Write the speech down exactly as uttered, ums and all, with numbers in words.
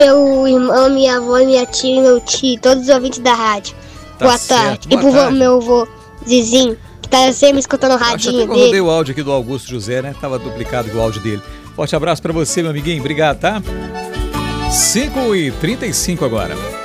Meu irmão, minha avó, minha tia e meu tio, todos os ouvintes da rádio. Tá Boa certo. tarde. Boa e pro tarde. meu avô, Zizinho, que tá sempre escutando o Acho até radinho que eu rodei dele. o áudio aqui do Augusto José, né? Tava duplicado com o áudio dele. Forte abraço pra você, meu amiguinho. Obrigado, tá? cinco e trinta e cinco agora.